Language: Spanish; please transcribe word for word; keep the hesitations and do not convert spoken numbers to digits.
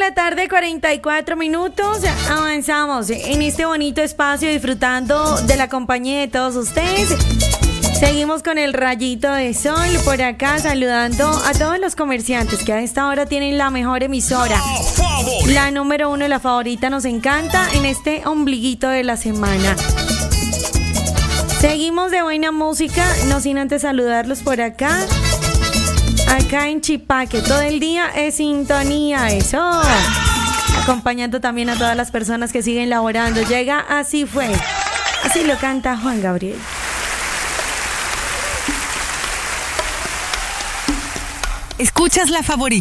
la tarde, cuarenta y cuatro minutos. Avanzamos en este bonito espacio disfrutando de la compañía de todos ustedes. Seguimos con el rayito de sol por acá, saludando a todos los comerciantes que a esta hora tienen la mejor emisora. La número uno, la favorita, nos encanta en este ombliguito de la semana. Seguimos de buena música, no sin antes saludarlos por acá. Acá en Chipaque, todo el día es sintonía, eso. Acompañando también a todas las personas que siguen laborando. Llega Así Fue. Así lo canta Juan Gabriel. Escuchas la favorita.